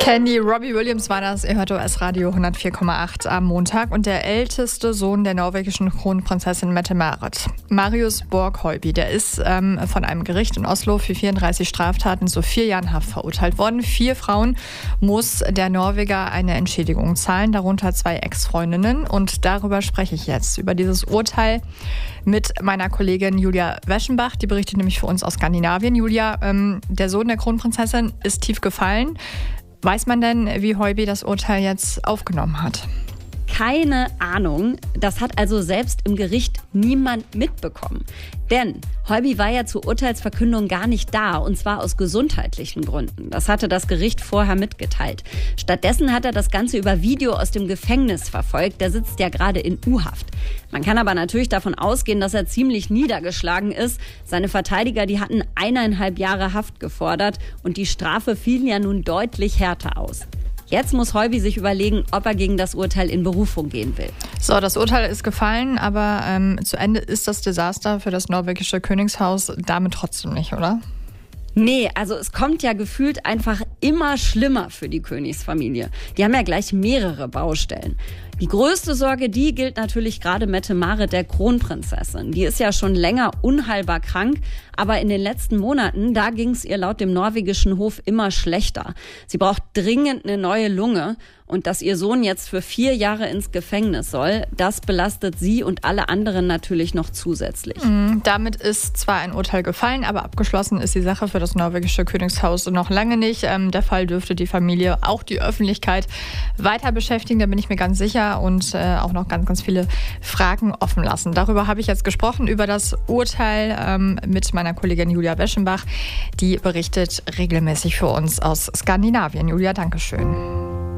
Candy, Robbie Williams war das. Ihr hört OS Radio 104,8 am Montag. Und der älteste Sohn der norwegischen Kronprinzessin Mette-Marit, Marius Borg-Høiby, der ist von einem Gericht in Oslo für 34 Straftaten zu 4 Jahren Haft verurteilt worden. 4 Frauen muss der Norweger eine Entschädigung zahlen, darunter 2 Ex-Freundinnen. Und darüber spreche ich jetzt, über dieses Urteil mit meiner Kollegin Julia Weschenbach. Die berichtet nämlich für uns aus Skandinavien. Julia, der Sohn der Kronprinzessin ist tief gefallen. Weiß man denn, wie Høiby das Urteil jetzt aufgenommen hat? Keine Ahnung. Das hat also selbst im Gericht niemand mitbekommen. Denn Høiby war ja zur Urteilsverkündung gar nicht da, und zwar aus gesundheitlichen Gründen. Das hatte das Gericht vorher mitgeteilt. Stattdessen hat er das Ganze über Video aus dem Gefängnis verfolgt. Der sitzt ja gerade in U-Haft. Man kann aber natürlich davon ausgehen, dass er ziemlich niedergeschlagen ist. Seine Verteidiger, die hatten 1,5 Jahre Haft gefordert und die Strafe fiel ja nun deutlich härter aus. Jetzt muss Høiby sich überlegen, ob er gegen das Urteil in Berufung gehen will. So, das Urteil ist gefallen, aber zu Ende ist das Desaster für das norwegische Königshaus damit trotzdem nicht, oder? Nee, also es kommt ja gefühlt einfach immer schlimmer für die Königsfamilie. Die haben ja gleich mehrere Baustellen. Die größte Sorge, die gilt natürlich gerade Mette-Marit, der Kronprinzessin. Die ist ja schon länger unheilbar krank, aber in den letzten Monaten, da ging es ihr laut dem norwegischen Hof immer schlechter. Sie braucht dringend eine neue Lunge, und dass ihr Sohn jetzt für 4 Jahre ins Gefängnis soll, das belastet sie und alle anderen natürlich noch zusätzlich. Damit ist zwar ein Urteil gefallen, aber abgeschlossen ist die Sache für das norwegische Königshaus noch lange nicht. Der Fall dürfte die Familie, auch die Öffentlichkeit, weiter beschäftigen, da bin ich mir ganz sicher, und auch noch ganz, ganz viele Fragen offen lassen. Darüber habe ich jetzt gesprochen, über das Urteil mit meiner Kollegin Julia Weschenbach. Die berichtet regelmäßig für uns aus Skandinavien. Julia, danke schön.